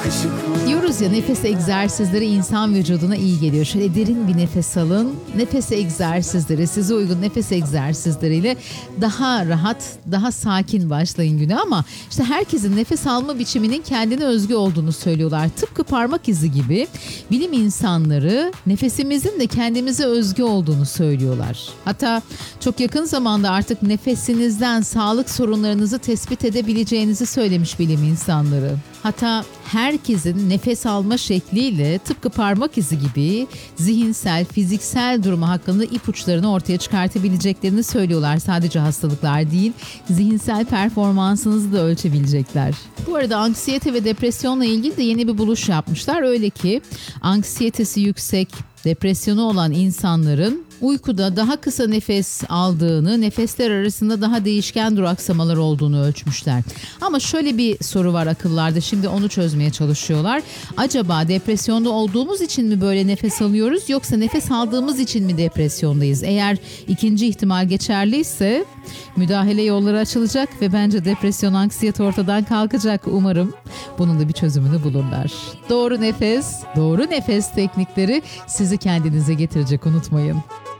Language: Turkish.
Diyoruz ya, nefes egzersizleri insan vücuduna iyi geliyor. Şöyle derin bir nefes alın. Nefes egzersizleri, size uygun nefes egzersizleriyle daha rahat, daha sakin başlayın güne. Ama işte herkesin nefes alma biçiminin kendine özgü olduğunu söylüyorlar. Tıpkı parmak izi gibi bilim insanları nefesimizin de kendimize özgü olduğunu söylüyorlar. Hatta çok yakın zamanda artık nefesinizden sağlık sorunlarınızı tespit edebileceğinizi söylemiş bilim insanları. Hatta herkesin nefes alma şekliyle tıpkı parmak izi gibi zihinsel, fiziksel durumu hakkında ipuçlarını ortaya çıkartabileceklerini söylüyorlar. Sadece hastalıklar değil, zihinsel performansınızı da ölçebilecekler. Bu arada anksiyete ve depresyonla ilgili de yeni bir buluş yapmışlar. Öyle ki anksiyetesi yüksek, depresyonu olan insanların uykuda daha kısa nefes aldığını, nefesler arasında daha değişken duraksamalar olduğunu ölçmüşler. Ama şöyle bir soru var akıllarda, şimdi onu çözmeye çalışıyorlar. Acaba depresyonda olduğumuz için mi böyle nefes alıyoruz, yoksa nefes aldığımız için mi depresyondayız? Eğer ikinci ihtimal geçerliyse müdahale yolları açılacak ve bence depresyon, anksiyete ortadan kalkacak. Umarım bunun da bir çözümünü bulurlar. Doğru nefes, doğru nefes teknikleri sizi kendinize getirecek, unutmayın.